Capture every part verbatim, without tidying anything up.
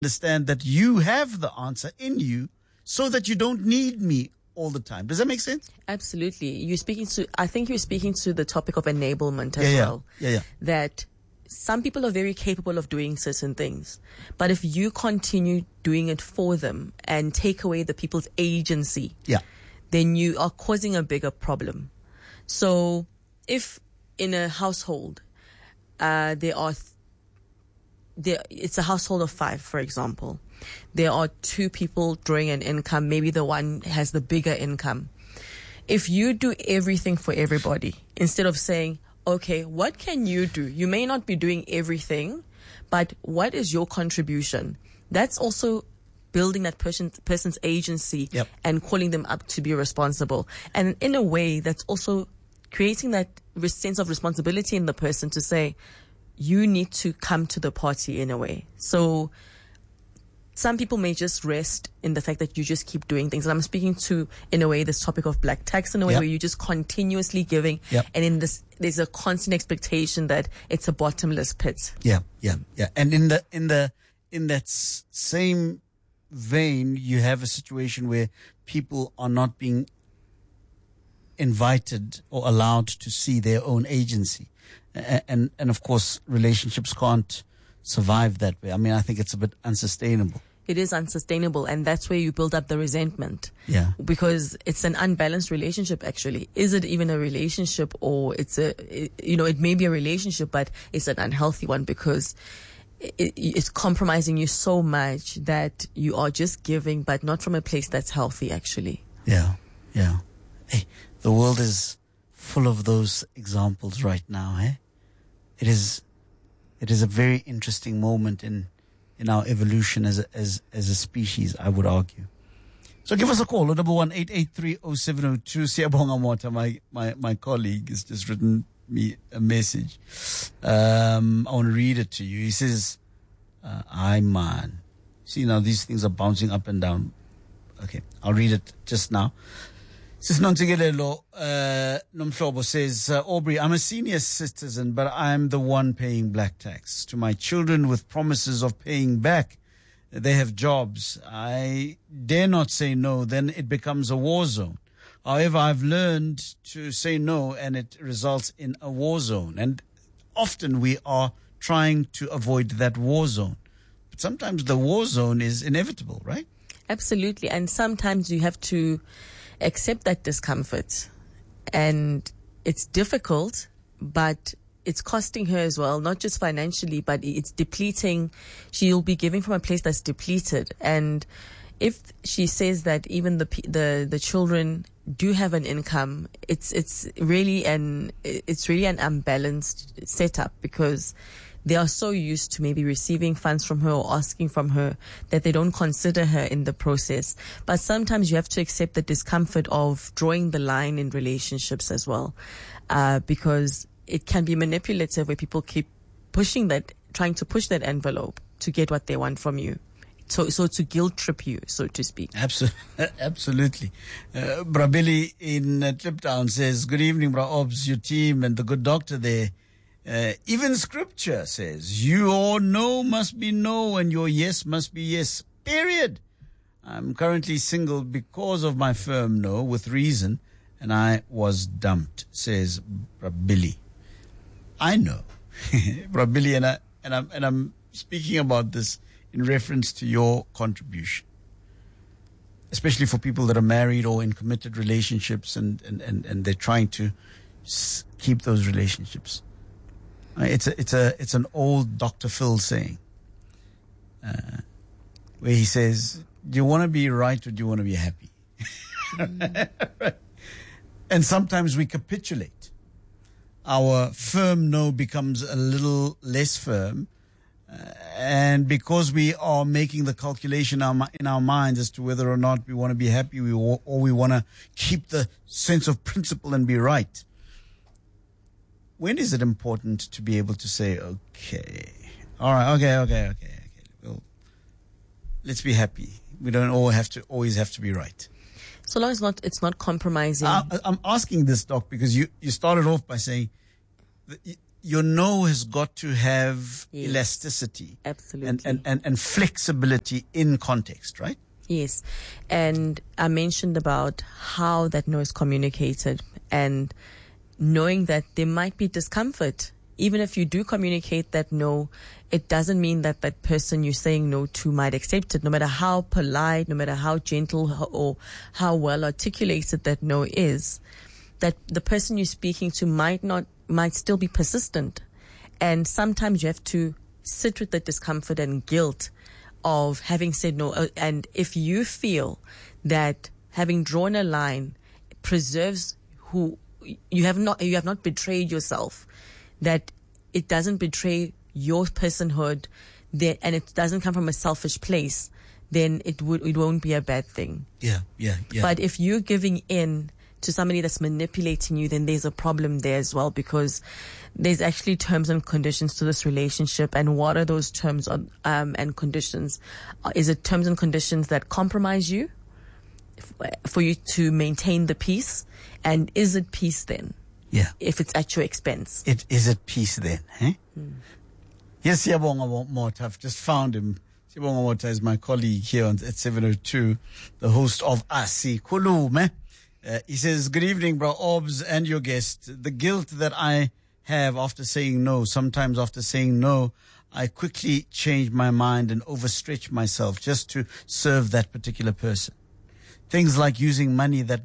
understand that you have the answer in you so that you don't need me all the time. Does that make sense? Absolutely. You're speaking to, I think you're speaking to the topic of enablement as yeah, yeah. well. Yeah, yeah. That some people are very capable of doing certain things, but if you continue doing it for them and take away the people's agency, yeah. then you are causing a bigger problem. So if in a household, uh, there are, th- there, it's a household of five, for example. There are two people drawing an income. Maybe the one has the bigger income. If you do everything for everybody, instead of saying, okay, what can you do? You may not be doing everything, but what is your contribution? That's also building that person, person's agency yep. and calling them up to be responsible. And in a way, that's also creating that sense of responsibility in the person to say, you need to come to the party in a way. So some people may just rest in the fact that you just keep doing things. And I'm speaking to, in a way, this topic of black tax in a way yep. where you're just continuously giving. Yep. And in this, there's a constant expectation that it's a bottomless pit. Yeah, yeah, yeah. And in the, in the, in that s- same vein, you have a situation where people are not being invited or allowed to see their own agency. And, and, and of course, relationships can't survive that way. I mean, I think it's a bit unsustainable. It is unsustainable, and that's where you build up the resentment. Yeah. Because it's an unbalanced relationship, actually. Is it even a relationship, or it's a, it, you know, it may be a relationship, but it's an unhealthy one because it, it's compromising you so much that you are just giving, but not from a place that's healthy, actually. Yeah, yeah. Hey, the world is full of those examples right now, eh? It is, it is a very interesting moment in, in our evolution as a, as, as a species, I would argue. So give us a call, number one, eight eight three oh seven oh two. Siyabonga Mota, my, my, my colleague, has just written me a message. Um, I want to read it to you. He says, uh, "Aye, man. See, now these things are bouncing up and down." Okay, I'll read it just now. Sis Nontigelelo, uh, Nomhlobo says, uh, Aubrey, I'm a senior citizen, but I'm the one paying black tax. To my children with promises of paying back, they have jobs. I dare not say no, then it becomes a war zone. However, I've learned to say no, and it results in a war zone. And often we are trying to avoid that war zone. But sometimes the war zone is inevitable, right? Absolutely. And sometimes you have to accept that discomfort, and it's difficult, but it's costing her as well, not just financially, but it's depleting. She'll be giving from a place that's depleted. And if she says that even the the the children do have an income, it's it's really an it's really an unbalanced setup, because they are so used to maybe receiving funds from her or asking from her that they don't consider her in the process. But sometimes you have to accept the discomfort of drawing the line in relationships as well, uh, because it can be manipulative where people keep pushing that, trying to push that envelope to get what they want from you. So, so to guilt trip you, so to speak. Absolutely. Absolutely. Uh, Brabili in uh, Kliptown says, "Good evening, Bra Obs, your team and the good doctor there. Uh, even scripture says, your no must be no and your yes must be yes, period. I'm currently single because of my firm no with reason, and I was dumped," says Brabili. I know. Brabili, and, I, and, I'm, and I'm speaking about this in reference to your contribution, especially for people that are married or in committed relationships, and, and, and, and they're trying to s- keep those relationships. Uh, it's a, it's a, it's an old Doctor Phil saying, uh, where he says, "Do you want to be right or do you want to be happy?" Mm. And sometimes we capitulate. Our firm no becomes a little less firm. Uh, and because we are making the calculation our, in our minds as to whether or not we want to be happy, we, or we want to keep the sense of principle and be right. When is it important to be able to say, okay, all right, okay, okay, okay, okay, well, let's be happy. We don't all have to always have to be right. So long as not, it's not compromising. I, I'm asking this, Doc, because you, you started off by saying that your no has got to have Yes. elasticity. Absolutely. And, and, and, and flexibility in context, right? Yes. And I mentioned about how that no is communicated and knowing that there might be discomfort. Even if you do communicate that no, it doesn't mean that that person you're saying no to might accept it, no matter how polite, no matter how gentle or how well articulated that no is, that the person you're speaking to might not, might still be persistent. And sometimes you have to sit with the discomfort and guilt of having said no. Uh, And if you feel that having drawn a line preserves who you have not, you have not betrayed yourself, that it doesn't betray your personhood, that, and it doesn't come from a selfish place, then it would, it won't be a bad thing. Yeah, yeah, yeah. But if you're giving in to somebody that's manipulating you, then there's a problem there as well, because there's actually terms and conditions to this relationship. And what are those terms on, um, and conditions? Uh, Is it terms and conditions that compromise you f- for you to maintain the peace? And is it peace then? Yeah. If it's at your expense. It is at peace then, eh? Hmm. Yes, Siyabonga Mota. I've just found him. Siyabonga Mota is my colleague here on, at seven oh two, the host of Asi Kulume. Uh, he says, good evening, bro Obs and your guest. The guilt that I have after saying no, sometimes after saying no, I quickly change my mind and overstretch myself just to serve that particular person. Things like using money that,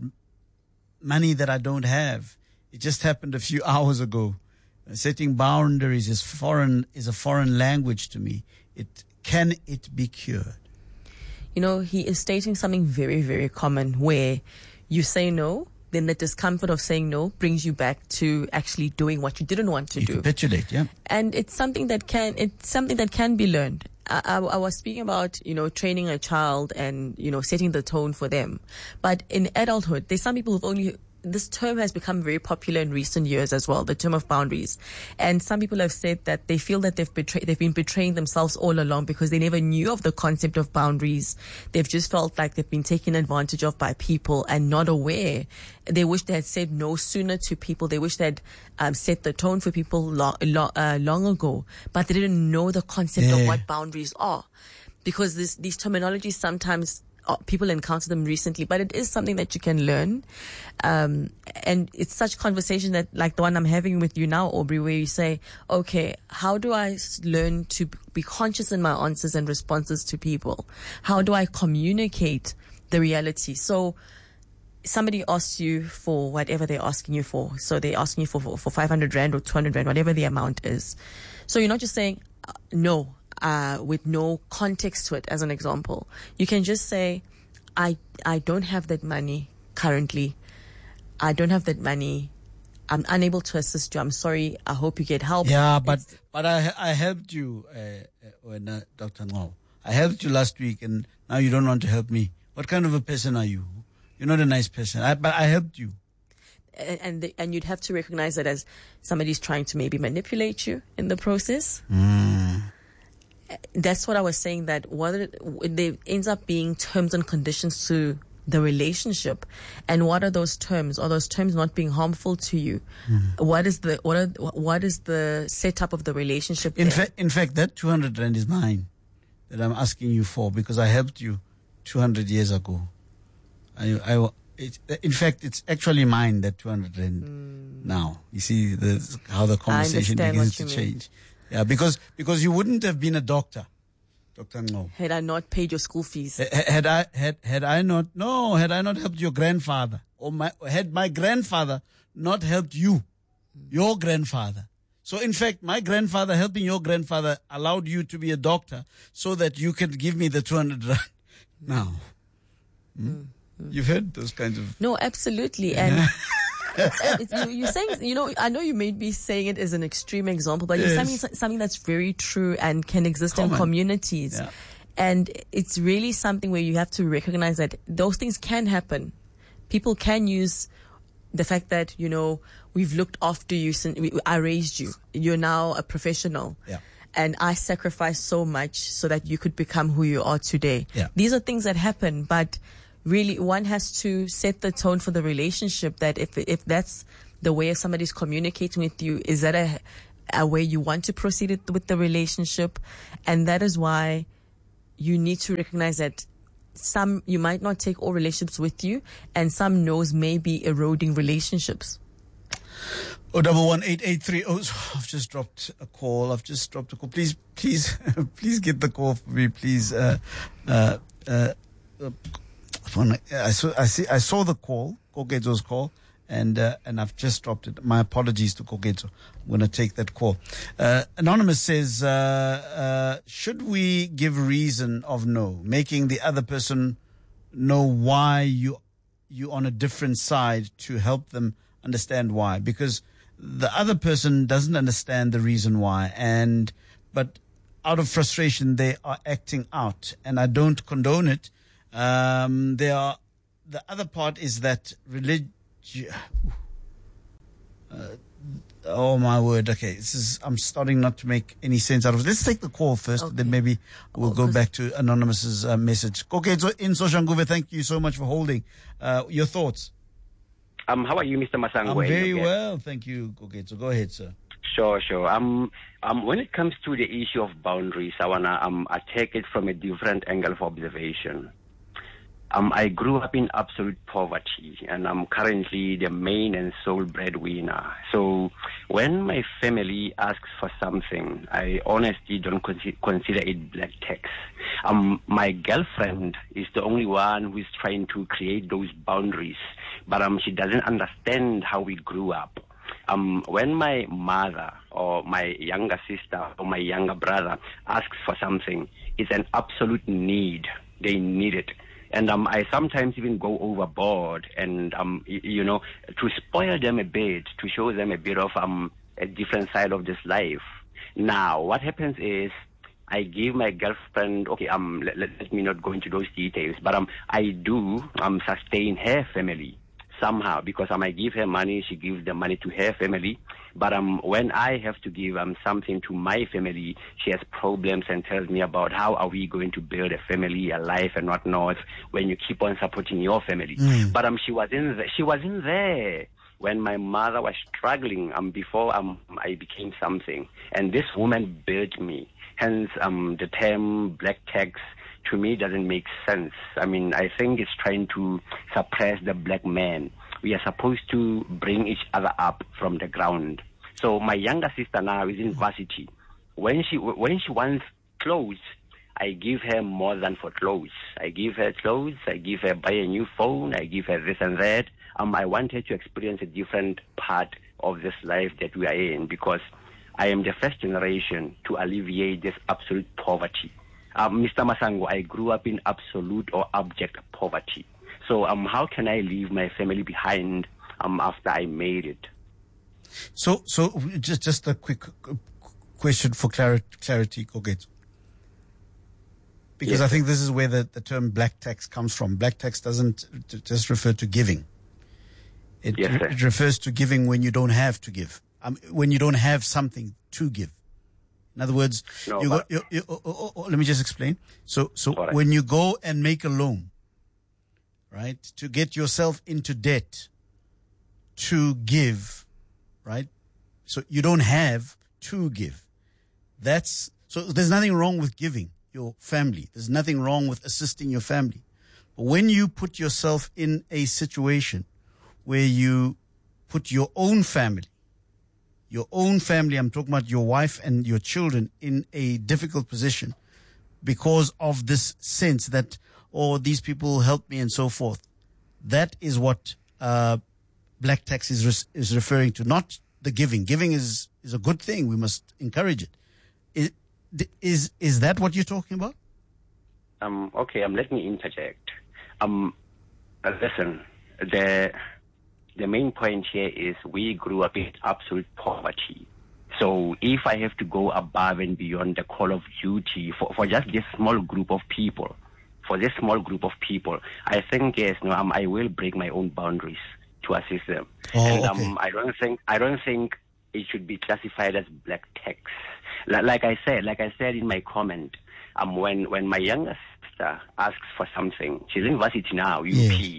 money that I don't have. It just happened a few hours ago. Uh, setting boundaries is foreign, is a foreign language to me. It, can it be cured? You know, he is stating something very, very common where you say no, then the discomfort of saying no brings you back to actually doing what you didn't want to You do. capitulate, yeah. And it's something that can, it's something that can be learned. I, I, I was speaking about, you know, training a child and, you know, setting the tone for them. But in adulthood, there's some people who've only, this term has become very popular in recent years as well, the term of boundaries. And some people have said that they feel that they've betrayed, they've been betraying themselves all along because they never knew of the concept of boundaries. They've just felt like they've been taken advantage of by people and not aware. They wish they had said no sooner to people. They wish they had um, set the tone for people long, long, uh, long ago, but they didn't know the concept Yeah. of what boundaries are. Because this, these terminologies sometimes uh, people encounter them recently, but it is something that you can learn. Um, and it's such conversation that, like the one I'm having with you now, Aubrey, where you say, okay, how do I s- learn to be conscious in my answers and responses to people? How do I communicate the reality? So somebody asks you for whatever they're asking you for. So they're asking you for, for, for five hundred rand or two hundred rand, whatever the amount is. So you're not just saying uh, no, uh, with no context to it, as an example. You can just say, I, I don't have that money currently. I don't have that money. I'm unable to assist you. I'm sorry. I hope you get help. Yeah, but It's- but I I helped you uh, uh, when uh, Doctor Ngao. I helped you last week, and now you don't want to help me. What kind of a person are you? You're not a nice person. I, but I helped you. and and, the, and you'd have to recognize that as somebody's trying to maybe manipulate you in the process. That's what I was saying, that what it, there ends up being terms and conditions to the relationship. And what are those terms? Are those terms not being harmful to you? What is the what are, what is the setup of the relationship In there? fact, in fact, that two hundred rand is mine that I'm asking you for because I helped you two hundred years ago. I, I, it, in fact, it's actually mine, that two hundred rand now. You see the, how the conversation understand begins what to you mean. change. Yeah, because, because you wouldn't have been a doctor, Doctor Ngao. Had I not paid your school fees? H- Had I, had, had I not, no, had I not helped your grandfather, or my, had my grandfather not helped you, your grandfather. So in fact, my grandfather helping your grandfather allowed you to be a doctor so that you could give me the two hundred rand. Now, hmm? You've heard those kinds of, No, absolutely. And it's, it's, you, you're saying, you know, I know you may be saying it as an extreme example, but Yes. you're saying something that's very true and can exist Common. in communities. Yeah. And it's really something where you have to recognize that those things can happen. People can use the fact that, you know, we've looked after you since we, I raised you. You're now a professional. Yeah. And I sacrificed so much so that you could become who you are today. Yeah. These are things that happen, but really one has to set the tone for the relationship, that if if that's the way somebody's communicating with you, is that a uh, where you want to proceed it with the relationship. And that is why you need to recognize that some, you might not take all relationships with you, and some no's may be eroding relationships. Oh, double one eight eight three. Oh, I've just dropped a call. I've just dropped a call. Please, please, please get the call for me, please. Uh, uh, uh, uh, I saw, I see, I saw the call, Kogetso's call, and uh, and I've just dropped it. My apologies to Kogetso. I'm going to take that call. Uh, Anonymous says, uh, uh, should we give reason of no, making the other person know why you you on a different side to help them understand why? Because the other person doesn't understand the reason why, and but out of frustration they are acting out, and I don't condone it. Um, they are. The other part is that religion. Uh, oh my word! Okay, this is. I'm starting not to make any sense out of it. Let's take the call first, okay. Then maybe we'll oh, go back to Anonymous's uh, message. Kogetso in Soshanguve, thank you so much for holding. Uh, your thoughts? Um, how are you, Mister Masango? I'm very well, thank you, Kogetso. Go ahead, sir. Sure, sure. Um, um, when it comes to the issue of boundaries, I wanna um attack it from a different angle of observation. Um, I grew up in absolute poverty, and I'm currently the main and sole breadwinner. So when my family asks for something, I honestly don't consi- consider it black tax. Um, my girlfriend is the only one who is trying to create those boundaries, but um, she doesn't understand how we grew up. Um, when my mother or my younger sister or my younger brother asks for something, it's an absolute need. They need it. And um, I sometimes even go overboard and, um, y- you know, to spoil them a bit, to show them a bit of um, a different side of this life. Now, what happens is I give my girlfriend, okay, um, let, let me not go into those details, but um, I do um, sustain her family somehow, because um, I give her money, she gives the money to her family. But um, when I have to give um, something to my family, she has problems and tells me about how are we going to build a family, a life, and whatnot when you keep on supporting your family. Mm. But um, she was in the, she was in there when my mother was struggling um, before um, I became something. And this woman built me. Hence, um, the term black tax to me doesn't make sense. I mean, I think it's trying to suppress the black man. We are supposed to bring each other up from the ground. So my younger sister now is in varsity. When she when she wants clothes, I give her more than for clothes. I give her clothes. I give her buy a new phone. I give her this and that. Um, I want her to experience a different part of this life that we are in, because I am the first generation to alleviate this absolute poverty. Um, Mister Masango, I grew up in absolute or abject poverty. So um, how can I leave my family behind um, after I made it? So, so just just a quick question for clarity, clarity Kogetso. Because yes, I think this is where the, the term black tax comes from. Black tax doesn't just refer to giving. It, yes, it refers to giving when you don't have to give, um, when you don't have something to give. In other words, no, you go, you, you, oh, oh, oh, let me just explain. So, so right. When you go and make a loan, right, to get yourself into debt, to give, right? So you don't have to give. That's, so there's nothing wrong with giving your family. There's nothing wrong with assisting your family. But when you put yourself in a situation where you put your own family, your own family, I'm talking about your wife and your children, in a difficult position because of this sense that, oh, these people help me and so forth. That is what uh, black tax is re- is referring to, not the giving. Giving is, is a good thing. We must encourage it. Is, is, is that what you're talking about? Um, okay, um, let me interject. Um, uh, listen, the... The main point here is we grew up in absolute poverty. So if I have to go above and beyond the call of duty for, for just this small group of people, for this small group of people, I think, yes, no, um, I will break my own boundaries to assist them. Oh, and okay. um, I don't think I don't think it should be classified as black tax. L- like I said, like I said in my comment, um, when when my younger sister asks for something, she's in varsity now, U P. Yes.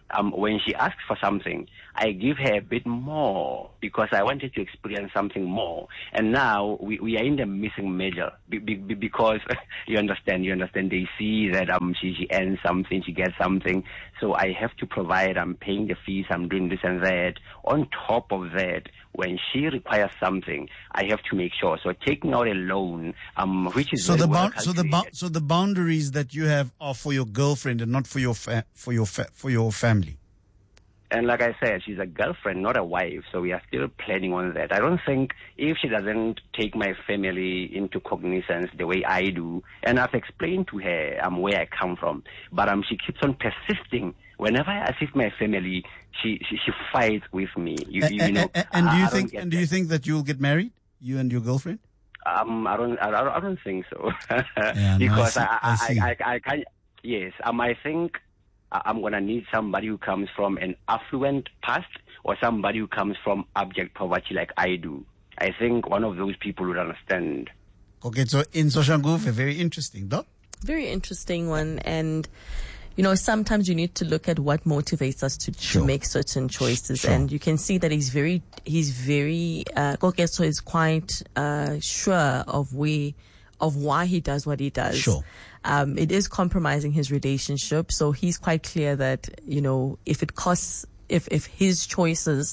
um, when she asks for something, I give her a bit more because I wanted to experience something more. And now we, we are in the missing middle be, be, because you understand, you understand. They see that um she, she earns something, she gets something. So I have to provide, I'm paying the fees, I'm doing this and that. On top of that, when she requires something, I have to make sure. So taking out a loan, um, which is so very the well so the calculated. so the boundaries that you have are for your girlfriend and not for your fa- for your fa- for your family. And like I said, she's a girlfriend, not a wife, so we are still planning on that. I don't think if she doesn't take my family into cognizance the way I do, and I've explained to her um, where I come from, but um, she keeps on persisting. Whenever I assist my family, she she, she fights with me. You, you, you know. And, and, and do you I, I think and do you think that you'll get married, you and your girlfriend? Um, I don't, I don't, I don't think so. Yeah, because no, I, see, I, I, I, I, I can't. Yes, um, I think I'm gonna need somebody who comes from an affluent past or somebody who comes from abject poverty like I do. I think one of those people would understand. Okay, so in Soshanguve, very interesting, though. Very interesting one, and you know, sometimes you need to look at what motivates us to, Sure. to make certain choices. Sure. And you can see that he's very, he's very, uh, Kokeso is quite, uh, sure of we, of why he does what he does. Sure. Um, it is compromising his relationship. So he's quite clear that, you know, if it costs, if, if his choices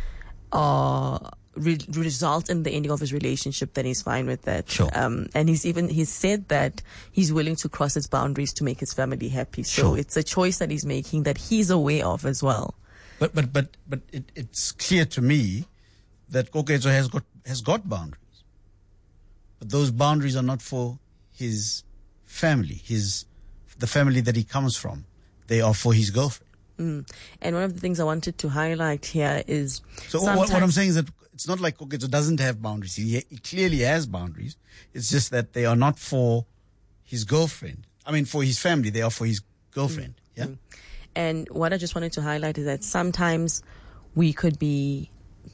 are, Re- result in the ending of his relationship, then he's fine with that. Sure. Um, and he's even, he's said that he's willing to cross his boundaries to make his family happy. So Sure. it's a choice that he's making that he's aware of as well. But but but but it, it's clear to me that Kokezo has got has got boundaries. But those boundaries are not for his family, his the family that he comes from. They are for his girlfriend. Mm. And one of the things I wanted to highlight here is So what, what I'm saying is that it's not like Kokezo doesn't have boundaries. He, he clearly has boundaries. It's just that they are not for his girlfriend. I mean, for his family. They are for his girlfriend. Mm. Yeah. Mm. And what I just wanted to highlight is that sometimes we could be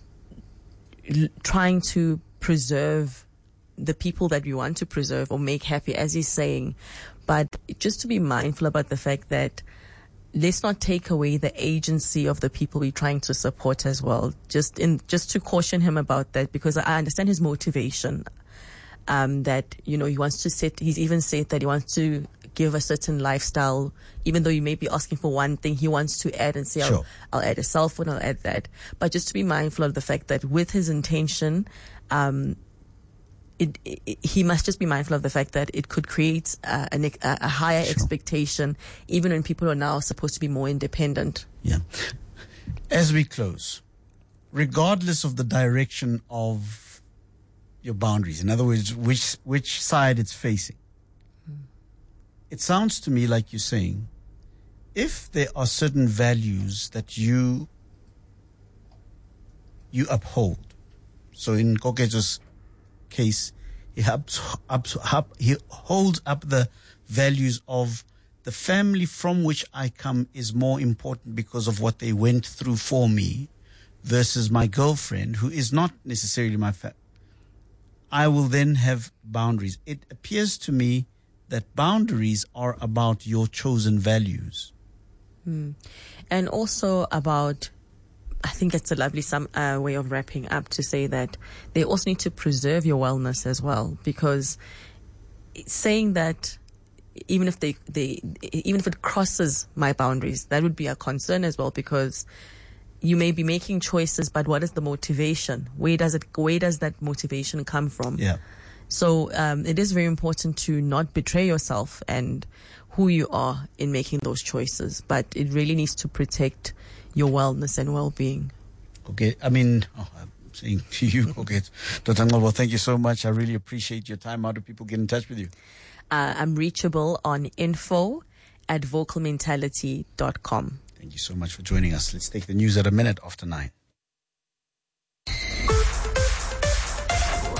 l- trying to preserve the people that we want to preserve or make happy, as he's saying, but just to be mindful about the fact that let's not take away the agency of the people we're trying to support as well. Just in, just to caution him about that, because I understand his motivation. Um, that, you know, he wants to set, he's even said that he wants to give a certain lifestyle, even though you may be asking for one thing, he wants to add and say, Sure. I'll, I'll add a cell phone, I'll add that. But just to be mindful of the fact that with his intention, um, It, it, he must just be mindful of the fact that it could create uh, an, a, a higher Sure. expectation, even when people are now supposed to be more independent. Yeah. As we close, regardless of the direction of your boundaries, in other words, which which side it's facing, mm. it sounds to me like you're saying, if there are certain values that you you uphold, so in Kokezo's case, he, ups, ups, up, he holds up the values of the family from which I come is more important because of what they went through for me versus my girlfriend, who is not necessarily my family. I will then have boundaries. It appears to me that boundaries are about your chosen values. Mm. And also about, I think it's a lovely some uh, way of wrapping up to say that they also need to preserve your wellness as well, because saying that even if they, they even if it crosses my boundaries, that would be a concern as well, because you may be making choices, but what is the motivation? Where does it where does that motivation come from? Yeah. So um, it is very important to not betray yourself and who you are in making those choices, but it really needs to protect your wellness and well-being. Okay, I mean, oh, I'm saying to you, okay, Doctor Ngcobo, thank you so much. I really appreciate your time. How do people get in touch with you? Uh, I'm reachable on info at vocal mentality dot com. Thank you so much for joining us. Let's take the news at a minute after nine.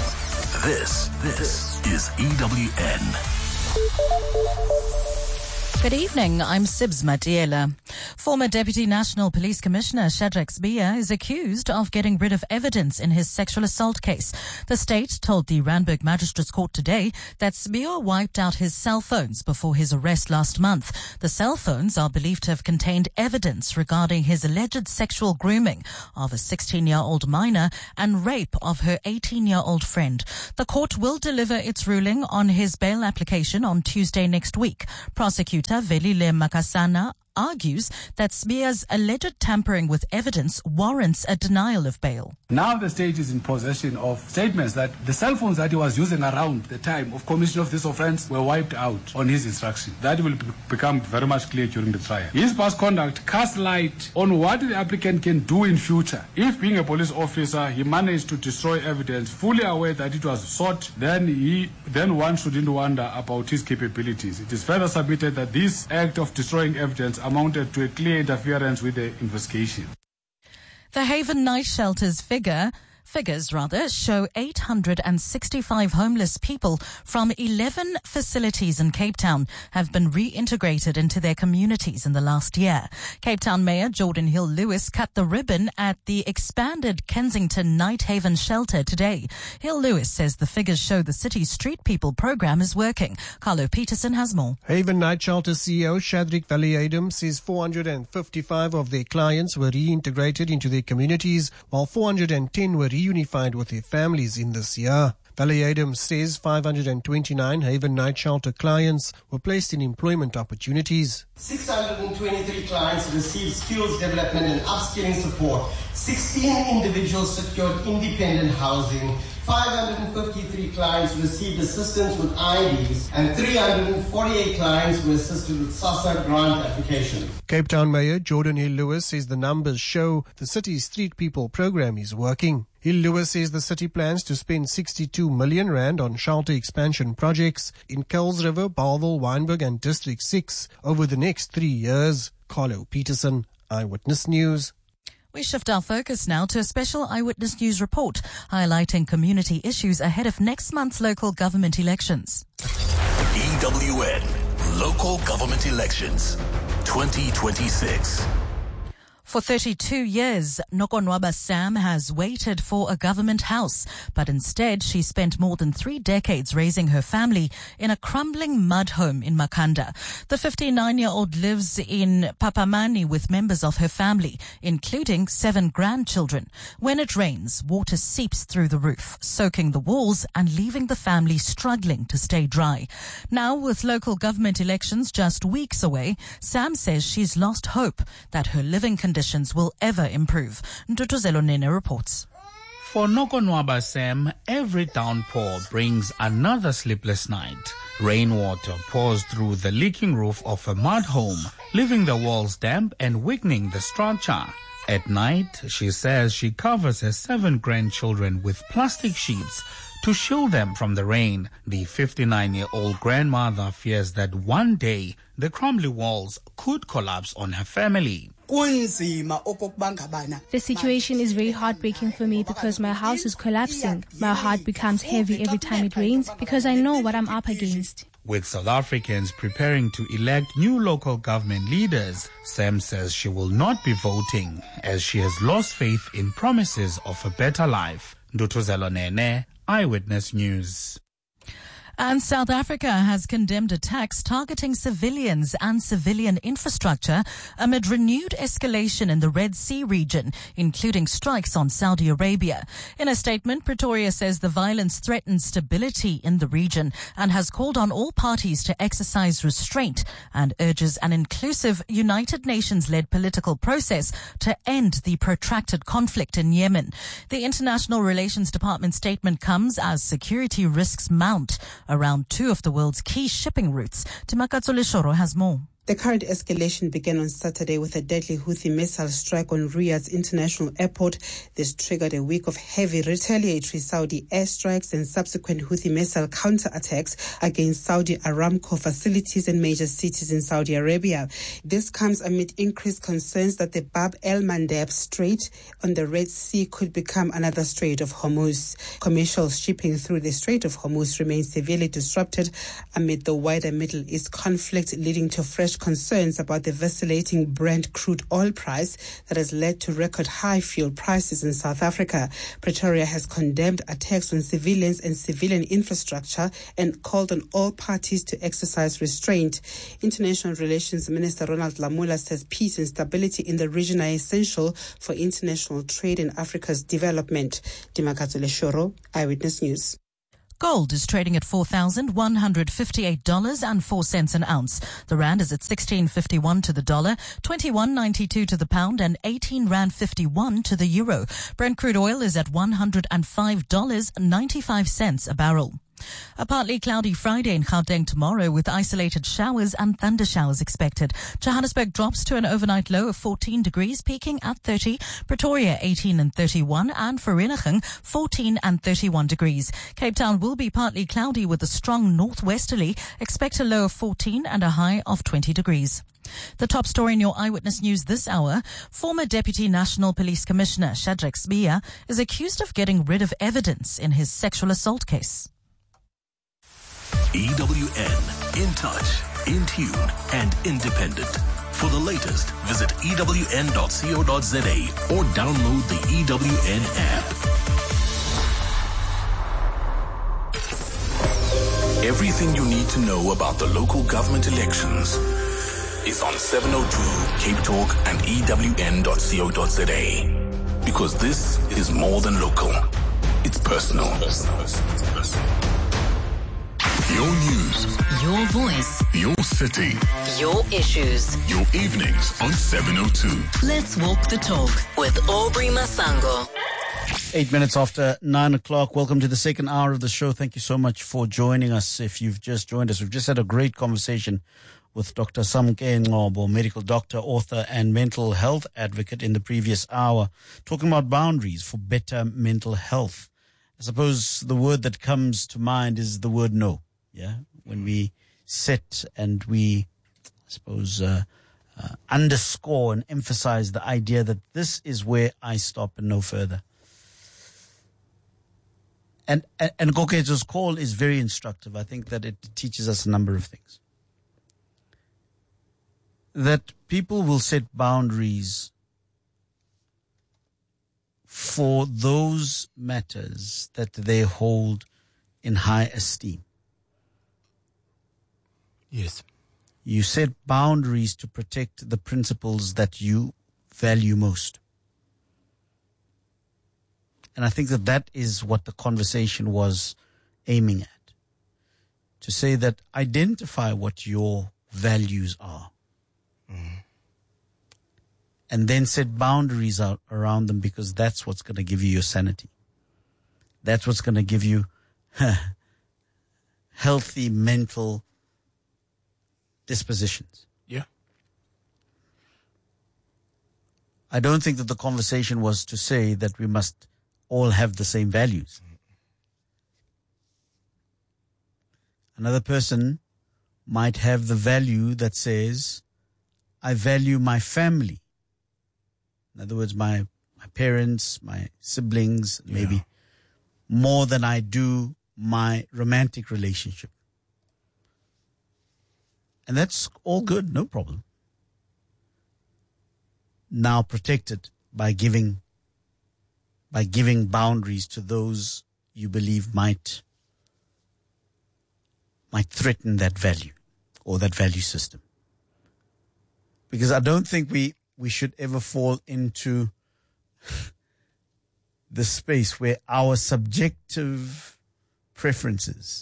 This, this is E W N. Good evening, I'm Sibs Matiela. Former Deputy National Police Commissioner Shadrack Sibiya is accused of getting rid of evidence in his sexual assault case. The state told the Randburg Magistrates Court today that Sibiya wiped out his cell phones before his arrest last month. The cell phones are believed to have contained evidence regarding his alleged sexual grooming of a sixteen-year-old minor and rape of her eighteen-year-old friend. The court will deliver its ruling on his bail application on Tuesday next week. Prosecutor Velile Makasana argues that Sibiya's alleged tampering with evidence warrants a denial of bail. Now the state is in possession of statements that the cell phones that he was using around the time of commission of this offense were wiped out on his instruction. That will be- become very much clear during the trial. His past conduct casts light on what the applicant can do in future. If being a police officer, he managed to destroy evidence, fully aware that it was sought, then he, then one shouldn't wonder about his capabilities. It is further submitted that this act of destroying evidence amounted to a clear interference with the investigation. The Haven Night Shelter's figure Figures rather show eight hundred sixty-five homeless people from eleven facilities in Cape Town have been reintegrated into their communities in the last year. Cape Town Mayor Jordan Hill-Lewis cut the ribbon at the expanded Kensington Night Haven Shelter today. Hill-Lewis says the figures show the city's Street People program is working. Carlo Peterson has more. Haven Night Shelter C E O Shadrack Valiadum says four hundred fifty-five of their clients were reintegrated into their communities, while four hundred ten were reunified with their families in this year. Valiadum says five hundred twenty-nine Haven Night Shelter clients were placed in employment opportunities. six hundred twenty-three clients received skills development and upskilling support. sixteen individuals secured independent housing. five hundred fifty-three clients received assistance with I Ds, and three hundred forty-eight clients were assisted with SASSA grant application. Cape Town Mayor Jordan Hill-Lewis says the numbers show the city's Street People program is working. Hill-Lewis says the city plans to spend sixty-two million rand on shelter expansion projects in Kuils River, Bellville, Wynberg and District six over the next three years. Carlo Peterson, Eyewitness News. We shift our focus now to a special Eyewitness News report highlighting community issues ahead of next month's local government elections. E W N Local Government Elections twenty twenty-six. For thirty-two years, Nokonwaba Sam has waited for a government house, but instead she spent more than three decades raising her family in a crumbling mud home in Makhanda. The fifty-nine-year-old lives in Papamani with members of her family, including seven grandchildren. When it rains, water seeps through the roof, soaking the walls and leaving the family struggling to stay dry. Now, with local government elections just weeks away, Sam says she's lost hope that her living conditions will ever improve. Ndutuzelo Nene reports. For Nokonwaba Sam, every downpour brings another sleepless night. Rainwater pours through the leaking roof of a mud home, leaving the walls damp and weakening the structure. At night, she says she covers her seven grandchildren with plastic sheets to shield them from the rain. The fifty-nine-year-old grandmother fears that one day the crumbly walls could collapse on her family. The situation is very heartbreaking for me because my house is collapsing. My heart becomes heavy every time it rains because I know what I'm up against. With South Africans preparing to elect new local government leaders, Sam says she will not be voting as she has lost faith in promises of a better life. Ndutuzelo Nene, Eyewitness News. And South Africa has condemned attacks targeting civilians and civilian infrastructure amid renewed escalation in the Red Sea region, including strikes on Saudi Arabia. In a statement, Pretoria says the violence threatens stability in the region and has called on all parties to exercise restraint and urges an inclusive United Nations-led political process to end the protracted conflict in Yemen. The International Relations Department statement comes as security risks mount around two of the world's key shipping routes. Timakatsole Shoro has more. The current escalation began on Saturday with a deadly Houthi missile strike on Riyadh's international airport. This triggered a week of heavy retaliatory Saudi airstrikes and subsequent Houthi missile counterattacks against Saudi Aramco facilities in major cities in Saudi Arabia. This comes amid increased concerns that the Bab el-Mandeb Strait on the Red Sea could become another Strait of Hormuz. Commercial shipping through the Strait of Hormuz remains severely disrupted amid the wider Middle East conflict, leading to fresh concerns about the vacillating Brent crude oil price that has led to record high fuel prices in South Africa. Pretoria has condemned attacks on civilians and civilian infrastructure and called on all parties to exercise restraint. International Relations Minister Ronald Lamola says peace and stability in the region are essential for international trade and Africa's development. Dimakatso Leshoro, Eyewitness News. Gold is trading at four thousand one hundred fifty-eight dollars and four cents an ounce. The rand is at sixteen fifty-one to the dollar, twenty-one ninety-two to the pound, and eighteen rand fifty-one to the euro. Brent crude oil is at one hundred five dollars and ninety-five cents a barrel. A partly cloudy Friday in Gauteng tomorrow with isolated showers and thunder showers expected. Johannesburg drops to an overnight low of fourteen degrees, peaking at thirty. Pretoria eighteen and thirty-one, and Vereeniging fourteen and thirty-one degrees. Cape Town will be partly cloudy with a strong northwesterly. Expect a low of fourteen and a high of twenty degrees. The top story in your Eyewitness News this hour: former Deputy National Police Commissioner Shadrack Sibiya is accused of getting rid of evidence in his sexual assault case. E W N, in touch, in tune, and independent. For the latest, visit E W N dot co dot za or download the E W N app. Everything you need to know about the local government elections is on seven oh two Cape Talk and E W N dot co dot za. Because this is more than local. It's personal. It's personal. Your news. Your voice. Your city. Your issues. Your evenings on seven oh two. Let's walk the talk with Aubrey Masango. Eight minutes after nine o'clock. Welcome to the second hour of the show. Thank you so much for joining us. If you've just joined us, we've just had a great conversation with Doctor Samke Ngcobo, medical doctor, author, and mental health advocate in the previous hour, talking about boundaries for better mental health. I suppose the word that comes to mind is the word no. Yeah, when we set and we, I suppose, uh, uh, underscore and emphasize the idea that this is where I stop and no further. And and, and Koketo's call is very instructive. I think that it teaches us a number of things. That people will set boundaries for those matters that they hold in high esteem. Yes. You set boundaries to protect the principles that you value most. And I think that that is what the conversation was aiming at. To say that identify what your values are. Mm. And then set boundaries out around them, because that's what's going to give you your sanity. That's what's going to give you healthy mental dispositions. Yeah. I don't think that the conversation was to say that we must all have the same values. Another person might have the value that says, I value my family. In other words, my, my parents, my siblings, yeah. maybe more than I do my romantic relationship. And that's all good, no problem. Now protected by giving, by giving boundaries to those you believe might, might threaten that value or that value system. Because I don't think we, we should ever fall into the space where our subjective preferences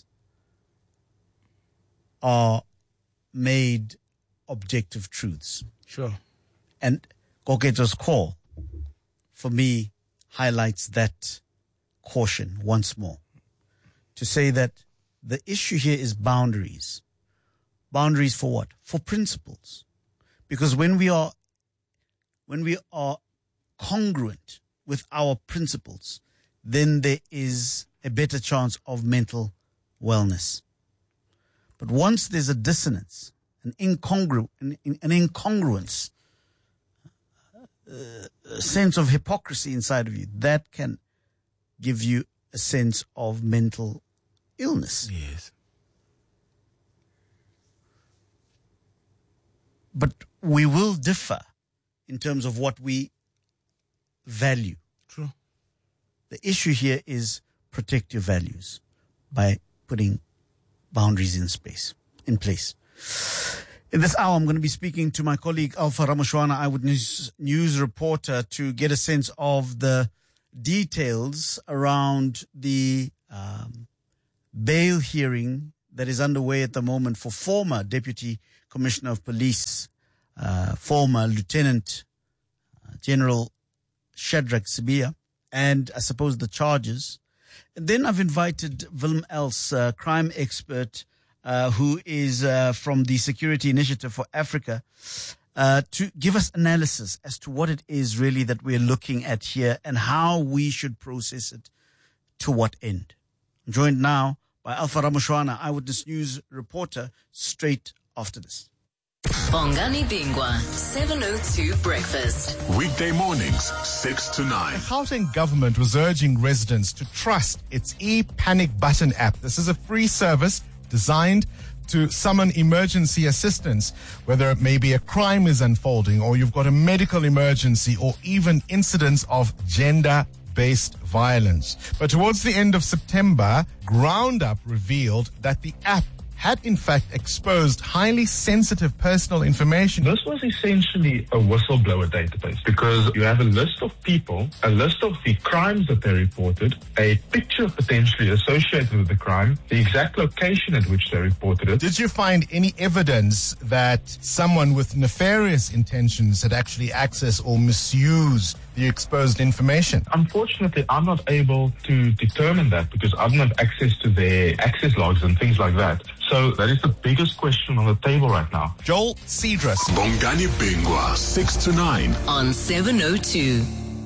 are made objective truths. Sure. And Koketo's call, for me, highlights that caution once more. To say that the issue here is boundaries. Boundaries for what? For principles. Because when we are, when we are congruent with our principles, then there is a better chance of mental wellness. But once there's a dissonance, an incongru, an, an incongruence, uh, a sense of hypocrisy inside of you, that can give you a sense of mental illness. Yes. But we will differ in terms of what we value. True. The issue here is protect your values by putting boundaries in space, in place. In this hour, I'm going to be speaking to my colleague Alpha Ramoshwana, Eyewitness News reporter, to get a sense of the details around the um, bail hearing that is underway at the moment for former Deputy Commissioner of Police, uh, former Lieutenant General Shadrack Sibiya, and I suppose the charges. And then I've invited Willem Els, uh, crime expert, uh, who is uh, from the Security Initiative for Africa, uh, to give us analysis as to what it is really that we're looking at here and how we should process it, to what end. I'm joined now by Alpha Ramoshwana, Eyewitness News reporter, straight after this. Bongani Bingwa, seven oh two Breakfast. Weekday mornings, six to nine. The Gauteng government was urging residents to trust its e-Panic Button app. This is a free service designed to summon emergency assistance, whether it may be a crime is unfolding or you've got a medical emergency or even incidents of gender-based violence. But towards the end of September, GroundUp revealed that the app had in fact exposed highly sensitive personal information. This was essentially a whistleblower database because you have a list of people, a list of the crimes that they reported, a picture potentially associated with the crime, the exact location at which they reported it. Did you find any evidence that someone with nefarious intentions had actually accessed or misused the exposed information? Unfortunately, I'm not able to determine that because I don't have access to their access logs and things like that. So that is the biggest question on the table right now. Joel Cedrus. Bongani Bingwa, six to nine. On seven oh two.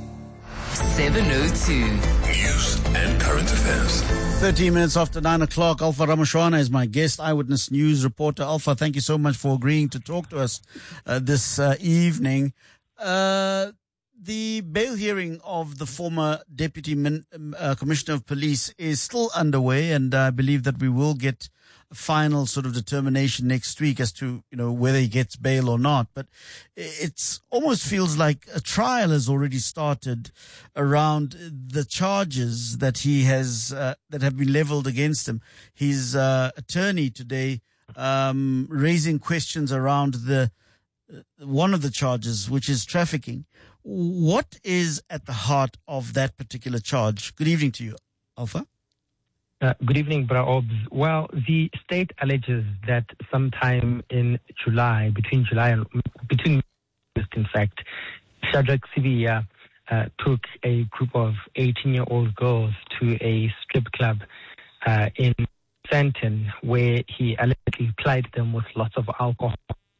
seven oh two. News and current affairs. thirteen minutes after nine o'clock, Alpha Ramoshwana is my guest, Eyewitness News reporter. Alpha, thank you so much for agreeing to talk to us uh, this uh, evening. Uh, the bail hearing of the former Deputy Min- uh, Commissioner of Police is still underway, and I believe that we will get a final sort of determination next week as to, you know, whether he gets bail or not. But it's almost feels like a trial has already started around the charges that he has, uh, that have been leveled against him. His uh, attorney today um, raising questions around the uh, one of the charges, which is trafficking. What is at the heart of that particular charge? Good evening to you, Alpha. Uh, good evening, Bra Obs. Well, the state alleges that sometime in July, between July and between, in fact, Shadrack Sibiya uh, took a group of eighteen-year-old girls to a strip club uh, in Sandton, where he allegedly plied them with lots of alcohol.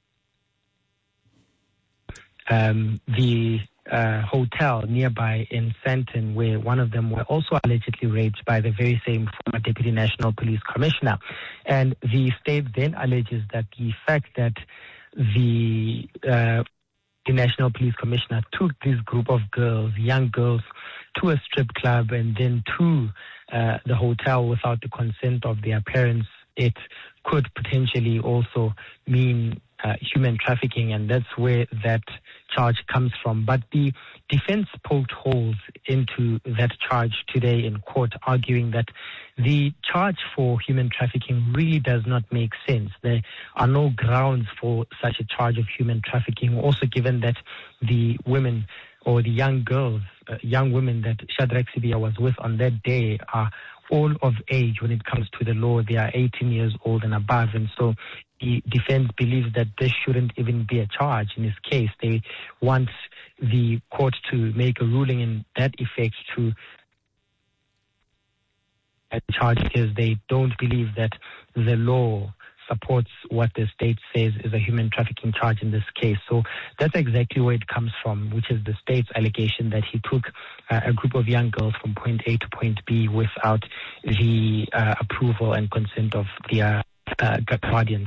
Um, the uh, hotel nearby in Sandton, where one of them were also allegedly raped by the very same former Deputy National Police Commissioner. And the state then alleges that the fact that the, uh, the National Police Commissioner took this group of girls, young girls, to a strip club and then to uh, the hotel without the consent of their parents, it could potentially also mean Uh, human trafficking, and that's where that charge comes from. But the defense poked holes into that charge today in court, arguing that the charge for human trafficking really does not make sense. There are no grounds for such a charge of human trafficking, also given that the women or the young girls, uh, young women that Shadrack Sibiya was with on that day are all of age when it comes to the law. They are eighteen years old and above, and so the defense believes that this shouldn't even be a charge in this case. They want the court to make a ruling in that effect to a charge because they don't believe that the law supports what the state says is a human trafficking charge in this case. So that's exactly where it comes from, which is the state's allegation that he took uh, a group of young girls from point A to point B without the uh, approval and consent of their uh, guardians.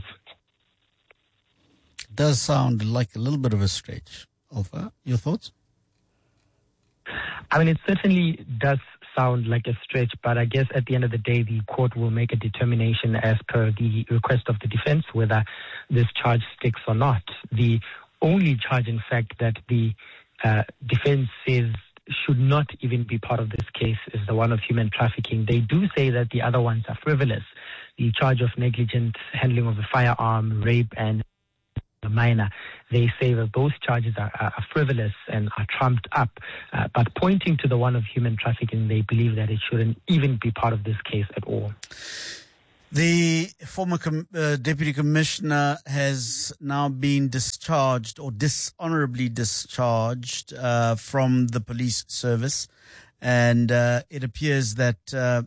Does sound like a little bit of a stretch. Alpha, your thoughts? I mean, it certainly does sound like a stretch, but I guess at the end of the day, the court will make a determination as per the request of the defense whether this charge sticks or not. The only charge, in fact, that the uh, defense says should not even be part of this case is the one of human trafficking. They do say that the other ones are frivolous. The charge of negligent handling of a firearm, rape, and a minor. They say that those charges are, are frivolous and are trumped up. Uh, but pointing to the one of human trafficking, they believe that it shouldn't even be part of this case at all. The former com- uh, deputy commissioner has now been discharged or dishonorably discharged uh, from the police service. And uh, it appears that uh,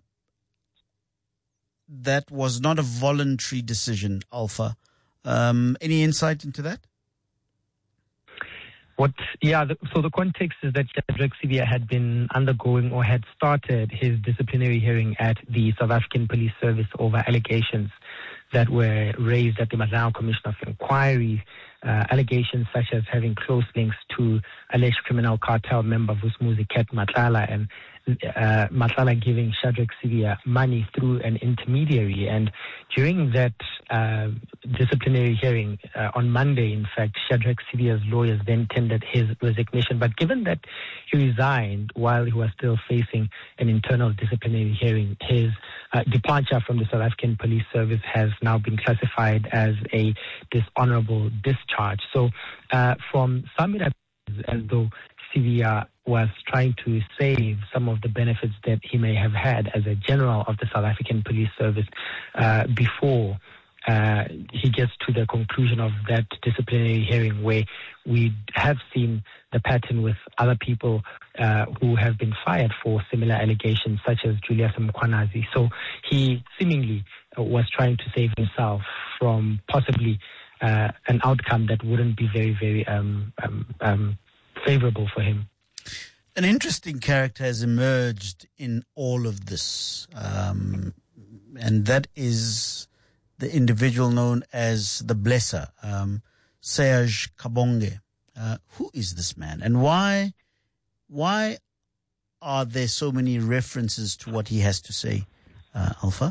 that was not a voluntary decision, Alpha. Um, any insight into that? What? Yeah, the, so the context is that Shadrack Sibiya had been undergoing or had started his disciplinary hearing at the South African Police Service over allegations that were raised at the Madlala Commission of Inquiry, uh, allegations such as having close links to alleged criminal cartel member Vusumuzi Ket Madlala and uh, Madlala giving Shadrack Sibiya money through an intermediary. And during that uh, disciplinary hearing uh, on Monday, in fact, Shadrack Sibiya's lawyers then tendered his resignation. But given that he resigned while he was still facing an internal disciplinary hearing, his uh, departure from the South African Police Service has now been classified as a dishonorable discharge. So uh, from some, it appears as though Sibiya was trying to save some of the benefits that he may have had as a general of the South African Police Service uh, before uh, he gets to the conclusion of that disciplinary hearing, where we have seen the pattern with other people uh, who have been fired for similar allegations, such as Julius Mkhwanazi. So he seemingly uh, was trying to save himself from possibly uh, an outcome that wouldn't be very, very um, um, um, favorable for him. An interesting character has emerged in all of this, um, and that is the individual known as the Blesser, um, Serge Kabonge. Uh, who is this man, and why, why are there so many references to what he has to say, uh, Alpha?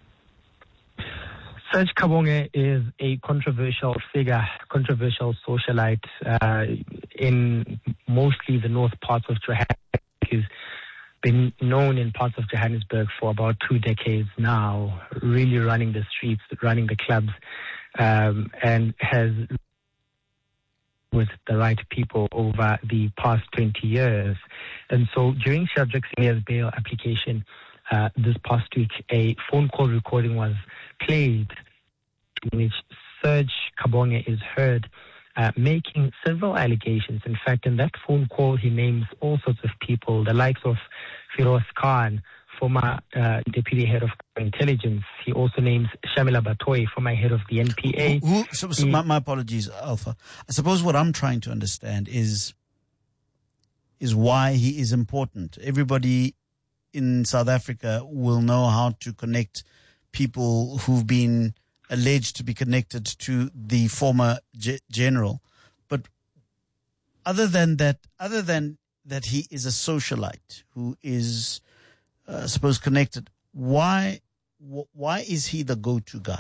Serge Kabonge is a controversial figure, controversial socialite uh, in mostly the north parts of Johannesburg. He's been known in parts of Johannesburg for about two decades now, really running the streets, running the clubs, um, and has with the right people over the past twenty years. And so during Shadrack Sibiya's bail application uh, this past week, a phone call recording was played in which Serge Kabonge is heard uh, making several allegations. In fact, in that phone call, he names all sorts of people, the likes of Firoz Khan, former uh, deputy head of intelligence. He also names Shamila Batoy, former head of the N P A. Who, who, so, so he, my, my apologies, Alpha. I suppose what I'm trying to understand is is why he is important. Everybody in South Africa will know how to connect people who've been alleged to be connected to the former ge- general. But other than that, other than that he is a socialite who is, uh, suppose connected, why, wh- why is he the go-to guy?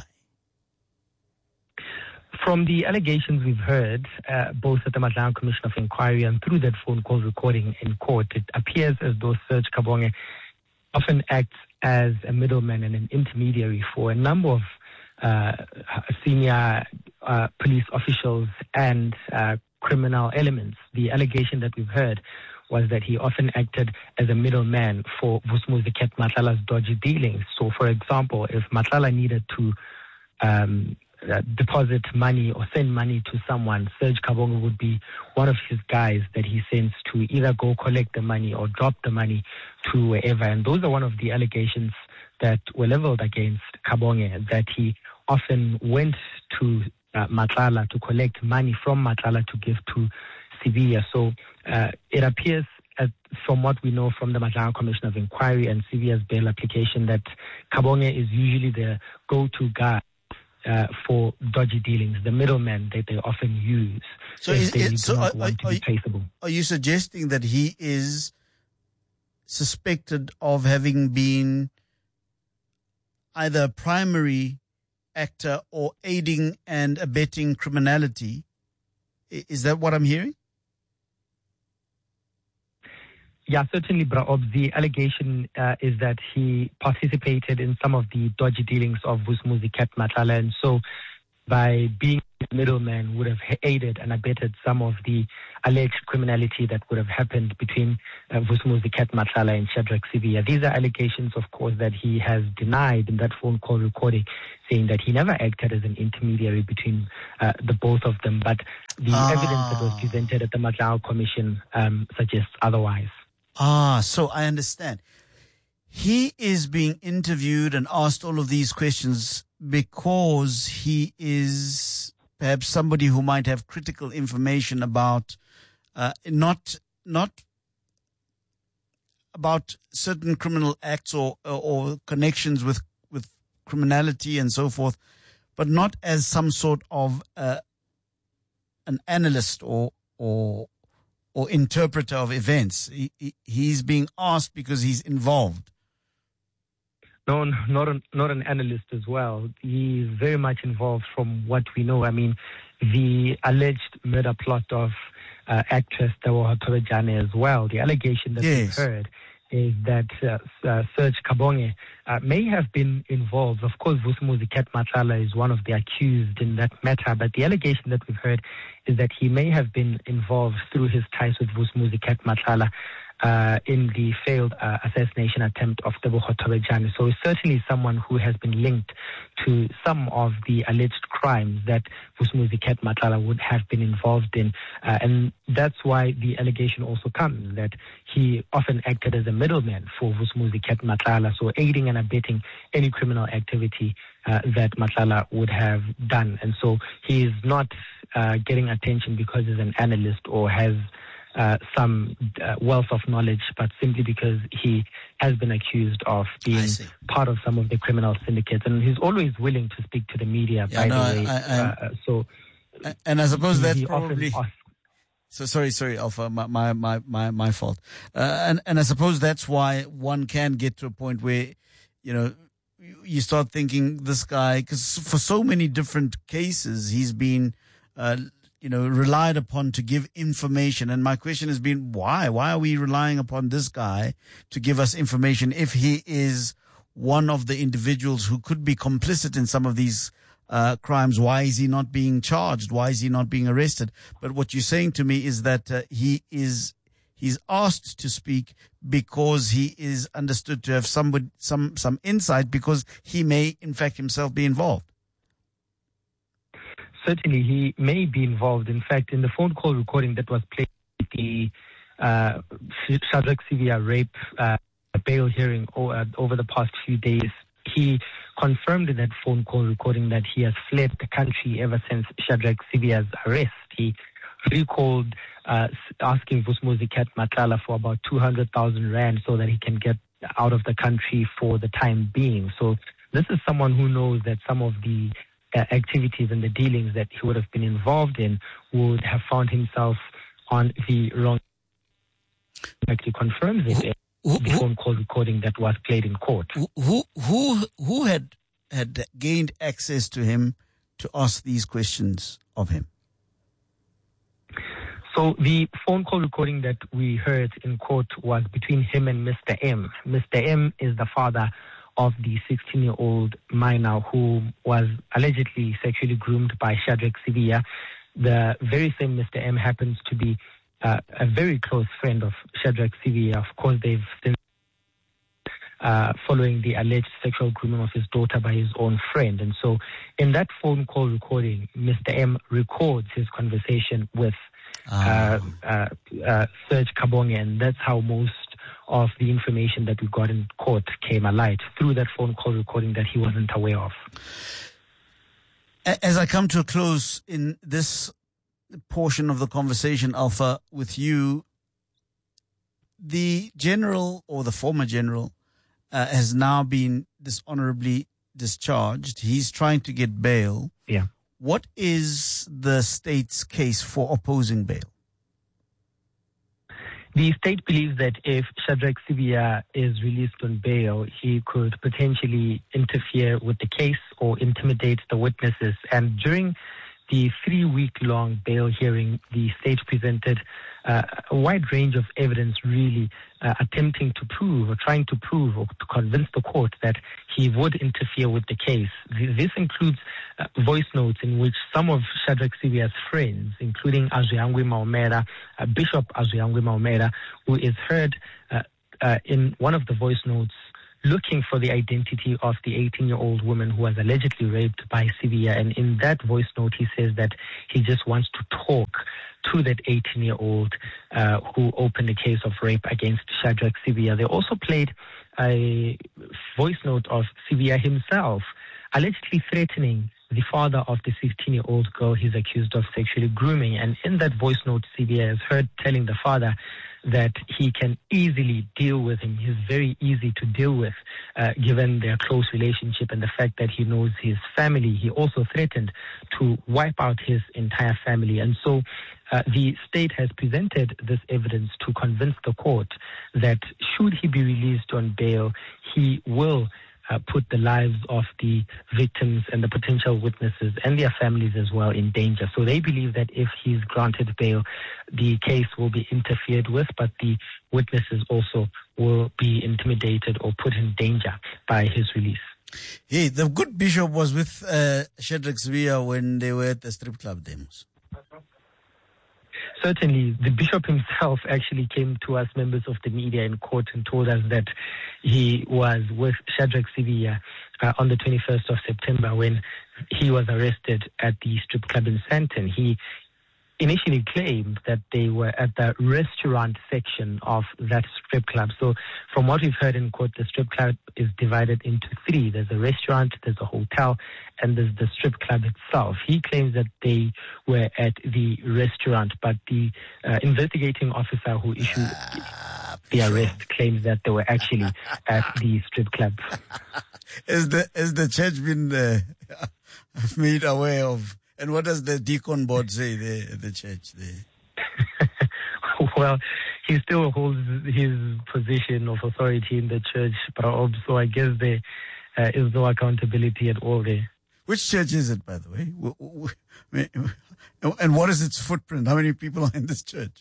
From the allegations we've heard, uh, both at the Madlala Commission of Inquiry and through that phone call recording in court, it appears as though Serge Kabonge often acts as a middleman and an intermediary for a number of uh, senior uh, police officials and uh, criminal elements. The allegation that we've heard was that he often acted as a middleman for Vusumuzi Ket Madlala's dodgy dealings. So, for example, if Madlala needed to um, uh, deposit money or send money to someone, Serge Kabonge would be one of his guys that he sends to either go collect the money or drop the money to wherever. And those are one of the allegations that were leveled against Kabonge, that he often went to uh, Matlala to collect money from Matlala to give to Sibiya. So uh, it appears, At, from what we know from the Matlala Commission of Inquiry and Sibiya's bail application, that Kabonge is usually the go-to guy uh, for dodgy dealings, the middleman that they often use. So, is, they is, so do not are, want are, to be traceable. Are you suggesting that he is suspected of having been either a primary actor or aiding and abetting criminality? Is that what I'm hearing? Yeah, certainly, Braob. The allegation uh, is that he participated in some of the dodgy dealings of Vusumuzi Cat Matlala, and so by being a middleman would have aided and abetted some of the alleged criminality that would have happened between uh, Vusumuzi Cat Matlala and Shadrack Sibiya. These are allegations, of course, that he has denied in that phone call recording, saying that he never acted as an intermediary between uh, the both of them. But the ah. evidence that was presented at the Matlala Commission um, suggests otherwise. Ah, so I understand. He is being interviewed and asked all of these questions because he is perhaps somebody who might have critical information about uh, not not about certain criminal acts or or connections with with criminality and so forth, but not as some sort of uh, an analyst or or or interpreter of events. He, he, he's being asked because he's involved. No, not an, not an analyst as well. He's very much involved from what we know. I mean, the alleged murder plot of uh, actress Teboho Tobejane as well. The allegation that yes. we've heard is that uh, uh, Serge Kabonge uh, may have been involved. Of course, Vusumuzi Cat Matlala is one of the accused in that matter, but the allegation that we've heard is that he may have been involved through his ties with Vusumuzi Cat Matlala uh, in the failed uh, assassination attempt of Teboho Tobejane. So he's certainly someone who has been linked to some of the alleged crimes that Vusumuzi Cat Matlala would have been involved in. Uh, and that's why the allegation also comes that he often acted as a middleman for Vusumuzi Cat Matlala, so aiding and abetting any criminal activity uh, that Matlala would have done. And so he is not uh, getting attention because he's an analyst or has Uh, some uh, wealth of knowledge, but simply because he has been accused of being part of some of the criminal syndicates, and he's always willing to speak to the media. Yeah, by no, the way, I, I, uh, so and I suppose that's he probably. often So sorry, sorry, Alpha, my my my my, my fault. Uh, and and I suppose that's why one can get to a point where, you know, you start thinking this guy, because for so many different cases he's been. Uh, you know, relied upon to give information. And my question has been, why? Why are we relying upon this guy to give us information if he is one of the individuals who could be complicit in some of these uh, crimes? Why is he not being charged? Why is he not being arrested? But what you're saying to me is that uh, he is, he's asked to speak because he is understood to have somebody, some, some insight, because he may in fact himself be involved. Certainly, he may be involved. In fact, in the phone call recording that was played at the uh, Shadrack Sibiya rape uh, bail hearing o- uh, over the past few days, he confirmed in that phone call recording that he has fled the country ever since Shadrack Sibiya's arrest. He recalled uh, asking Vusumuzi Cat Matlala for about two hundred thousand rand so that he can get out of the country for the time being. So this is someone who knows that some of the Uh, activities and the dealings that he would have been involved in would have found himself on the wrong. Actually confirms this in the phone call recording that was played in court. Who who who, who had had gained access to him to ask these questions of him? So the phone call recording that we heard in court was between him and Mister M. Mister M is the father of the sixteen-year-old minor who was allegedly sexually groomed by Shadrack Sibiya. The very same Mister M happens to be uh, a very close friend of Shadrack Sibiya. Of course, they've since uh, following the alleged sexual grooming of his daughter by his own friend. And so in that phone call recording, Mister M records his conversation with uh, uh, uh, Serge Kabonge, and that's how most of the information that we got in court came alight, through that phone call recording that he wasn't aware of. As I come to a close in this portion of the conversation, Alpha, with you, the general or the former general uh, has now been dishonorably discharged. He's trying to get bail. Yeah. What is the state's case for opposing bail? The state believes that if Shadrack Sibiya is released on bail, he could potentially interfere with the case or intimidate the witnesses. And during the three-week-long bail hearing, the state presented uh, a wide range of evidence, really uh, attempting to prove or trying to prove or to convince the court that he would interfere with the case. This includes uh, voice notes in which some of Shadrack Sibiya's friends, including Azuyangwe Maumera, uh, Bishop Azuyangwe Maumera, who is heard uh, uh, in one of the voice notes looking for the identity of the eighteen-year-old woman who was allegedly raped by Sibiya. And in that voice note, he says that he just wants to talk to that eighteen-year-old uh, who opened a case of rape against Shadrack Sibiya. They also played a voice note of Sibiya himself, allegedly threatening the father of the fifteen-year-old girl he's accused of sexually grooming. And in that voice note, Sibiya is heard telling the father that he can easily deal with him. He's very easy to deal with, uh, given their close relationship and the fact that he knows his family. He also threatened to wipe out his entire family. And so uh, the state has presented this evidence to convince the court that should he be released on bail, he will Uh, put the lives of the victims and the potential witnesses and their families as well in danger. So they believe that if he's granted bail, the case will be interfered with, but the witnesses also will be intimidated or put in danger by his release. Hey, the good bishop was with uh, Shadrack Sibiya when they were at the strip club demos. Certainly, the bishop himself actually came to us, members of the media, in court and told us that he was with Shadrack Sibiya uh, on the twenty-first of September when he was arrested at the strip club in Sandton. He initially claimed that they were at the restaurant section of that strip club. So from what we've heard in court, the strip club is divided into three. There's a restaurant, there's a hotel, and there's the strip club itself. He claims that they were at the restaurant, but the uh, investigating officer who issued the arrest claims that they were actually at the strip club. Is the, is the church been uh, made aware of? And what does the deacon board say there at the church there? Well, he still holds his position of authority in the church, so I guess there uh, is no accountability at all there. Which church is it, by the way? And what is its footprint? How many people are in this church?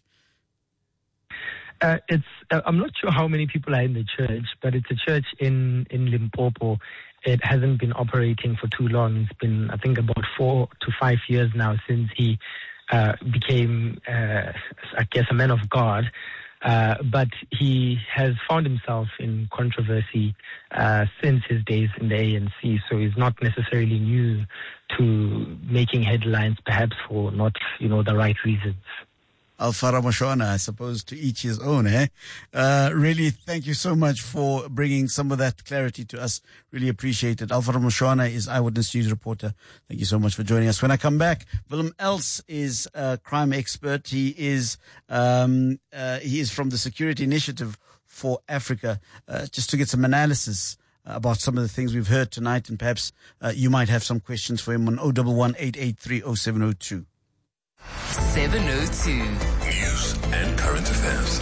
Uh, it's uh, I'm not sure how many people are in the church, but it's a church in, in Limpopo. It hasn't been operating for too long. It's been, I think, about four to five years now since he uh, became, uh, I guess, a man of God. Uh, but he has found himself in controversy uh, since his days in the A N C, so he's not necessarily new to making headlines, perhaps for not, you know, the right reasons. Alpha Ramoshwana, I suppose, to each his own, eh? Uh, really, thank you so much for bringing some of that clarity to us. Really appreciate it. Alpha Ramoshwana is Eyewitness News reporter. Thank you so much for joining us. When I come back, Willem Els is a crime expert. He is, um, uh, he is from the Security Initiative for Africa, uh, just to get some analysis about some of the things we've heard tonight, and perhaps uh, you might have some questions for him on oh one one, eight eight three, oh seven oh two. seven oh two. News and current affairs.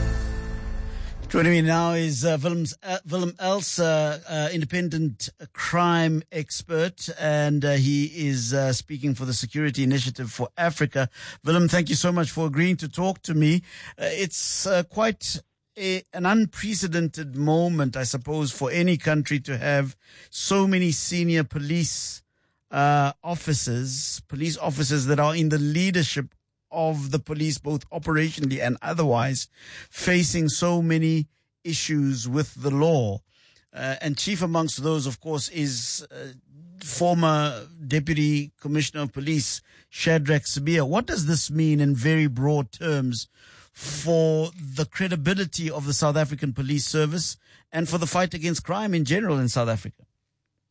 Joining me now is uh, Willem, uh, Willem Els, uh, uh, independent crime expert, and uh, he is uh, speaking for the Security Initiative for Africa. Willem, thank you so much for agreeing to talk to me. Uh, it's uh, quite a, an unprecedented moment, I suppose, for any country to have so many senior police Uh, officers, police officers that are in the leadership of the police, both operationally and otherwise, facing so many issues with the law. Uh, and chief amongst those, of course, is uh, former Deputy Commissioner of Police, Shadrack Sibiya. What does this mean in very broad terms for the credibility of the South African police service and for the fight against crime in general in South Africa?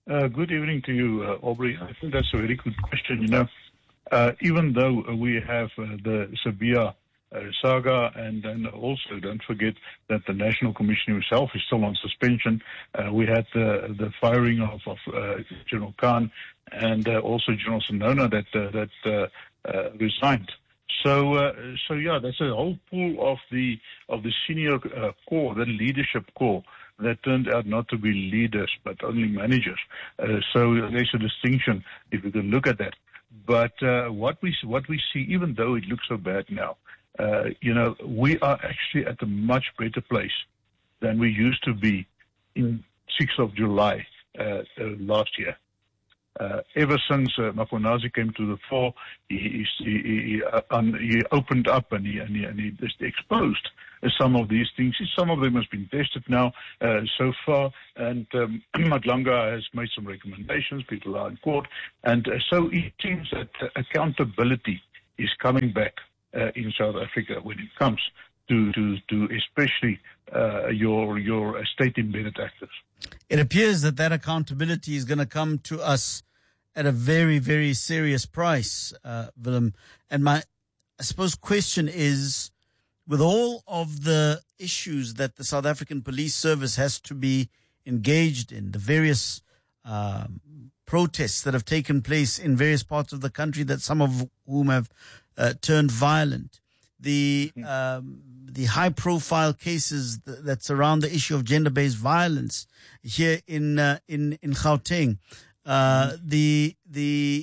Uh, good evening to you, uh, Aubrey. I think that's a very good question. You know, uh, even though we have uh, the Sibiya uh, saga, and then also don't forget that the National Commissioner himself is still on suspension. Uh, we had the the firing of, of uh, General Khan and uh, also General Sonona that uh, that uh, uh, resigned. So, uh, so yeah, that's a whole pool of the of the senior uh, core, the leadership core, that turned out not to be leaders but only managers. Uh, so there's a distinction if we can look at that. But uh, what we what we see, even though it looks so bad now, uh, you know, we are actually at a much better place than we used to be in sixth of July uh, uh, last year. Uh, ever since uh, Maphonazi came to the fore, he, he, he, uh, um, he opened up and he, and he, and he just exposed uh, some of these things. Some of them has been tested now uh, so far, and um, Madlanga has made some recommendations. People are in court, and uh, so it seems that uh, accountability is coming back uh, in South Africa when it comes to to, to especially uh, your your state-embedded actors. It appears that that accountability is going to come to us at a very, very serious price, uh, Willem. And my, I suppose, question is, with all of the issues that the South African Police Service has to be engaged in, the various um, protests that have taken place in various parts of the country, that some of whom have uh, turned violent, the um, the high-profile cases th- that surround the issue of gender-based violence here in uh, in in Gauteng, uh, the the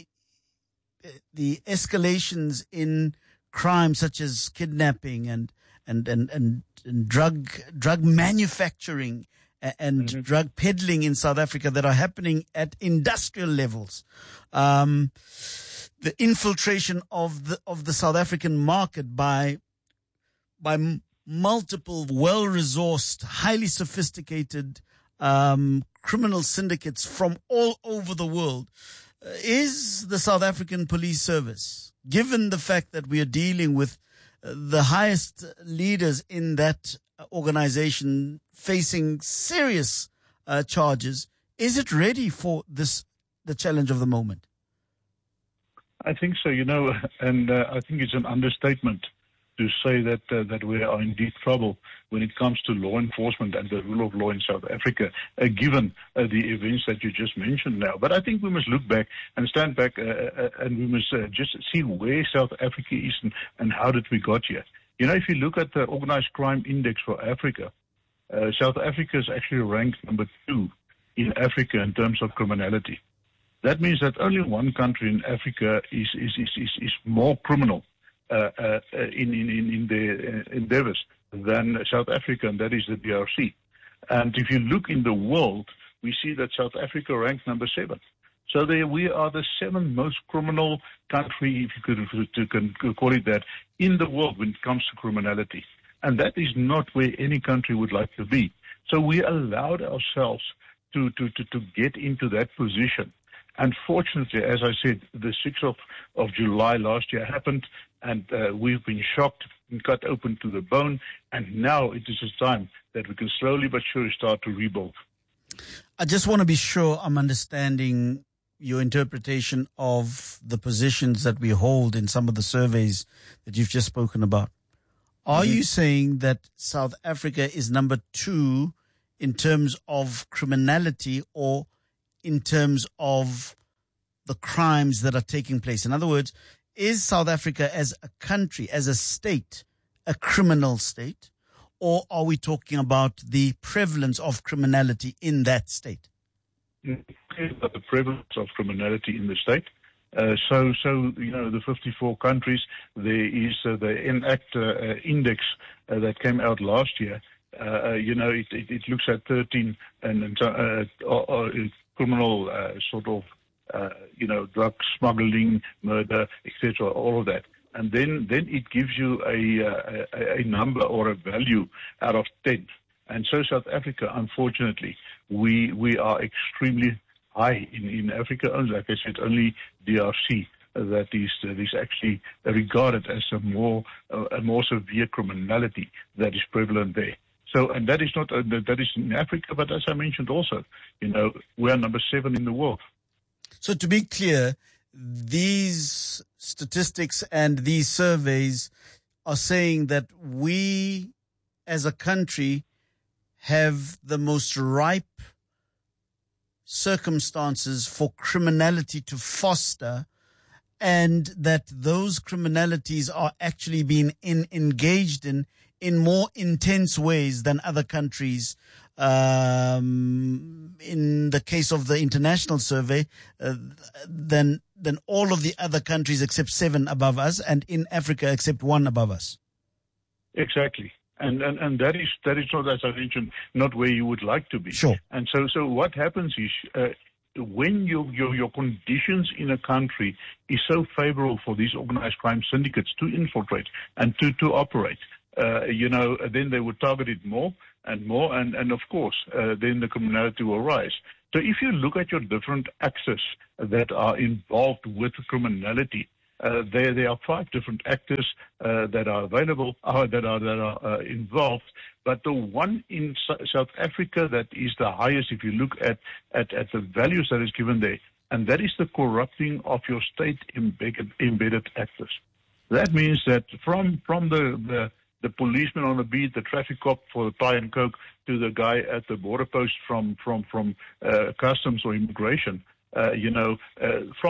the escalations in crime such as kidnapping and and and and, and drug drug manufacturing and mm-hmm. drug peddling in South Africa that are happening at industrial levels. Um, the infiltration of the of the South African market by by m- multiple well-resourced, highly sophisticated um, criminal syndicates from all over the world. Uh, is the South African Police Service, given the fact that we are dealing with uh, the highest leaders in that organization facing serious uh, charges, is it ready for this, the challenge of the moment? I think so, you know, and uh, I think it's an understatement to say that uh, that we are in deep trouble when it comes to law enforcement and the rule of law in South Africa, uh, given uh, the events that you just mentioned now. But I think we must look back and stand back uh, uh, and we must uh, just see where South Africa is and, and how did we got here. You know, if you look at the Organized Crime Index for Africa, uh, South Africa is actually ranked number two in Africa in terms of criminality. That means that only one country in Africa is is is, is, is more criminal Uh, uh, in, in, in their uh, endeavors than South Africa, and that is the D R C. And if you look in the world, we see that South Africa ranked number seven. So there we are the seventh most criminal country, if you could, to, to call it that, in the world when it comes to criminality. And that is not where any country would like to be. So we allowed ourselves to, to, to, to get into that position. Unfortunately, as I said, the sixth of, of July last year happened, and uh, we've been shocked and cut open to the bone, and now it is a time that we can slowly but surely start to rebuild. I just want to be sure I'm understanding your interpretation of the positions that we hold in some of the surveys that you've just spoken about. Are mm-hmm. you saying that South Africa is number two in terms of criminality or in terms of the crimes that are taking place? In other words, is South Africa as a country, as a state, a criminal state? Or are we talking about the prevalence of criminality in that state? About the prevalence of criminality in the state. Uh, so, so you know, the fifty-four countries, there is uh, the ENACT uh, index uh, that came out last year. Uh, you know, it, it, it looks at thirteen and, and uh, uh, criminal uh, sort of, uh, you know, drug smuggling, murder, et cetera, all of that. And then, then it gives you a, a, a number or a value out of ten. And so South Africa, unfortunately, we we are extremely high in, in Africa. Like I said, only D R C that is that is actually regarded as a more uh, a more severe criminality that is prevalent there. So, and that is not, uh, that is in Africa, but as I mentioned also, you know, we are number seven in the world. So to be clear, these statistics and these surveys are saying that we as a country have the most ripe circumstances for criminality to foster, and that those criminalities are actually being in, engaged in in more intense ways than other countries. Um, in the case of the international survey, uh, than than all of the other countries except seven above us, and in Africa except one above us. Exactly. And, and and that is that is not, as I mentioned, not where you would like to be. Sure. And so so what happens is uh, when your, your your conditions in a country is so favorable for these organized crime syndicates to infiltrate and to to operate, uh, you know, then they would target it more and more, and and of course, uh, then the criminality will rise. So if you look at your different axes that are involved with criminality, Uh, there, there are five different actors uh, that are available, uh, that are that are uh, involved. But the one in S- South Africa that is the highest, if you look at, at at the values that is given there, and that is the corrupting of your state embedded, embedded actors. That means that from from the, the the policeman on the beat, the traffic cop for the pie and coke, to the guy at the border post from from from uh, customs or immigration, uh, you know, uh, from